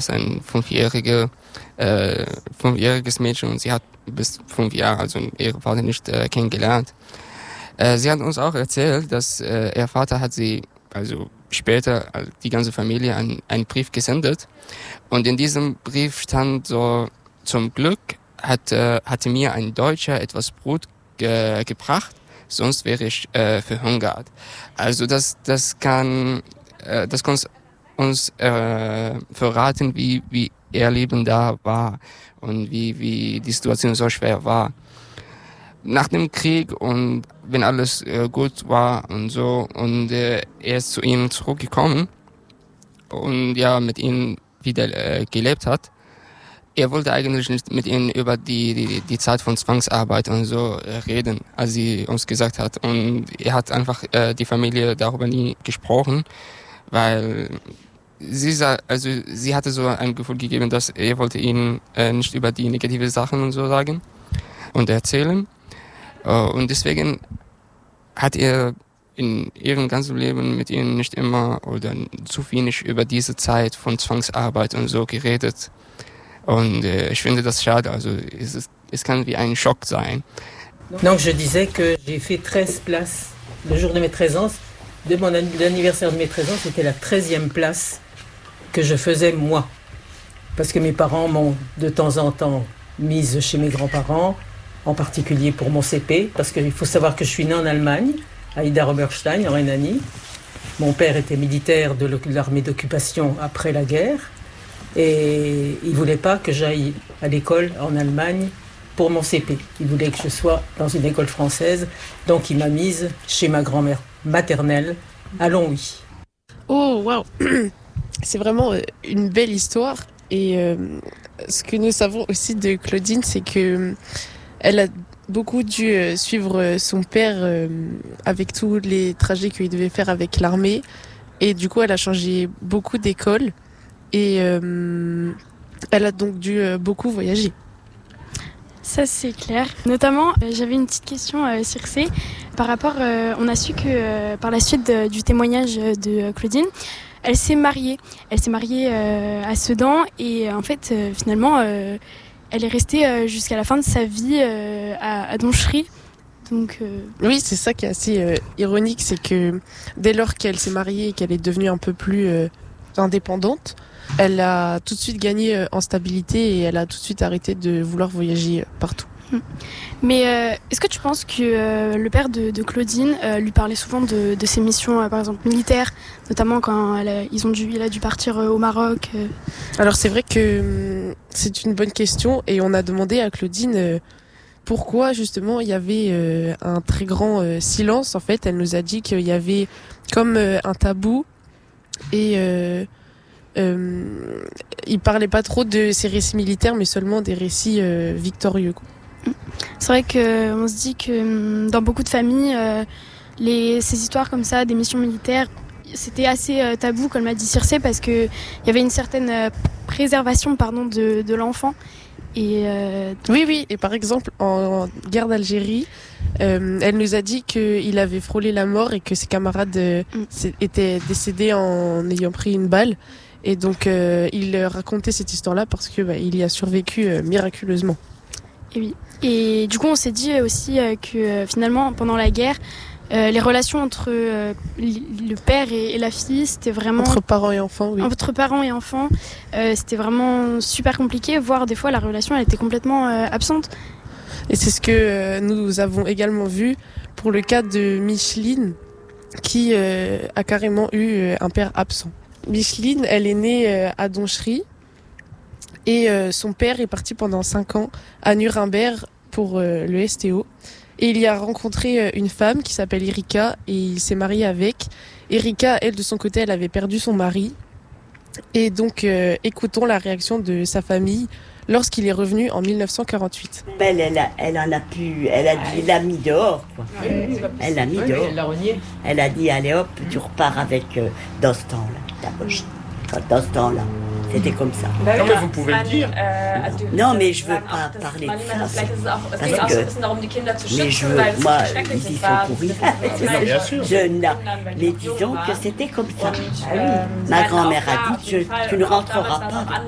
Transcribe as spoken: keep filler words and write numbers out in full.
das ein fünfjährige, äh, fünfjähriges Mädchen und sie hat bis fünf Jahre also ihren Vater nicht äh, kennengelernt. Äh, sie hat uns auch erzählt, dass äh, ihr Vater hat sie also später die ganze Familie einen, einen Brief gesendet und in diesem Brief stand so: Zum Glück hat, äh, hatte mir ein Deutscher etwas Brot ge- gebracht, sonst wäre ich äh, verhungert. Also das das kann äh, das kann uns äh, verraten, wie wie ihr Leben da war und wie wie die Situation so schwer war. Nach dem Krieg und wenn alles äh, gut war und so und äh, er ist zu ihnen zurückgekommen und ja mit ihnen wieder äh, gelebt hat. Er wollte eigentlich nicht mit ihnen über die, die, die Zeit von Zwangsarbeit und so äh, reden, als sie uns gesagt hat. Und er hat einfach äh, die Familie darüber nie gesprochen, weil sie sah, also sie hatte so ein Gefühl gegeben, dass er wollte ihnen äh, nicht über die negative Sachen und so sagen und erzählen. Und deswegen hat er in ihrem ganzen Leben mit ihnen nicht immer oder zu wenig über diese Zeit von Zwangsarbeit und so geredet. Und äh, ich finde das schade, also es, ist, es kann wie ein Schock sein. Donc je disais que j'ai fait treize places le jour de mes treize ans. De mon an- l'anniversaire de mes treize ans, c'était la treizième place que je faisais moi. Parce que mes parents m'ont de temps en temps mise chez mes grands-parents, en particulier pour mon C P, parce qu'il faut savoir que je suis née en Allemagne, à Idar-Oberstein, en Rhénanie. Mon père était militaire de l'armée d'occupation après la guerre, et il ne voulait pas que j'aille à l'école en Allemagne pour mon C P. Il voulait que je sois dans une école française, donc il m'a mise chez ma grand-mère maternelle à Longwy. Oh, waouh! C'est vraiment une belle histoire, et euh, ce que nous savons aussi de Claudine, c'est que elle a beaucoup dû euh, suivre son père euh, avec tous les trajets qu'il devait faire avec l'armée. Et du coup, elle a changé beaucoup d'école. Et euh, elle a donc dû euh, beaucoup voyager. Ça, c'est clair. Notamment, euh, j'avais une petite question, euh, Circé. Par rapport, euh, on a su que euh, par la suite de, du témoignage de euh, Claudine, elle s'est mariée. Elle s'est mariée euh, à Sedan. Et euh, en fait, euh, finalement... Euh, Elle est restée euh, jusqu'à la fin de sa vie euh, à, à Donchery. Donc, euh... Oui, c'est ça qui est assez euh, ironique, c'est que dès lors qu'elle s'est mariée et qu'elle est devenue un peu plus euh, indépendante, elle a tout de suite gagné euh, en stabilité et elle a tout de suite arrêté de vouloir voyager euh, partout. Mais euh, est-ce que tu penses que euh, le père de, de Claudine euh, lui parlait souvent de, de ses missions, euh, par exemple militaires, notamment quand elle a, ils ont dû, il a dû partir euh, au Maroc euh... Alors c'est vrai que euh, c'est une bonne question et on a demandé à Claudine euh, pourquoi justement il y avait euh, un très grand euh, silence. En fait, elle nous a dit qu'il y avait comme euh, un tabou et euh, euh, il parlait pas trop de ses récits militaires, mais seulement des récits euh, victorieux, quoi. C'est vrai qu'on se dit que dans beaucoup de familles, euh, les, ces histoires comme ça, des missions militaires, c'était assez euh, tabou, comme l'a dit Circé, parce qu'il y avait une certaine euh, préservation pardon, de, de l'enfant. Et euh... Oui, oui, et par exemple, en, en guerre d'Algérie, euh, elle nous a dit qu'il avait frôlé la mort et que ses camarades euh, mm. étaient décédés en ayant pris une balle. Et donc, euh, il racontait cette histoire-là parce qu'il bah, y a survécu euh, miraculeusement. Et oui. Et du coup, on s'est dit aussi euh, que euh, finalement, pendant la guerre, euh, les relations entre euh, le père et, et la fille, c'était vraiment... Entre parents et enfants, oui. Entre parents et enfants, euh, c'était vraiment super compliqué, voire des fois, la relation, elle était complètement euh, absente. Et c'est ce que euh, nous avons également vu pour le cas de Micheline, qui euh, a carrément eu euh, un père absent. Micheline, elle est née euh, à Donchery. Et euh, son père est parti pendant cinq ans à Nuremberg pour euh, le S T O. Et il y a rencontré euh, une femme qui s'appelle Erika et il s'est marié avec. Erika, elle, de son côté, elle avait perdu son mari. Et donc, euh, écoutons la réaction de sa famille lorsqu'il est revenu en dix-neuf cent quarante-huit. Elle, elle, a, elle en a pu, elle a dit, l'a mis dehors, quoi. Elle l'a mis dehors. Elle l'a renié. Elle a dit, allez hop, tu repars avec, euh, dans ce temps-là, ta poche. Dans ce temps-là. C'était comme ça. Non, mais vous pouvez le dire. Non, mais je veux pas parler de ça. Parce que, mais je veux, moi, ils y sont pourris. Bien sûr. Je, non, mais disons que c'était comme ça. Ma grand-mère a dit, tu, tu ne rentreras pas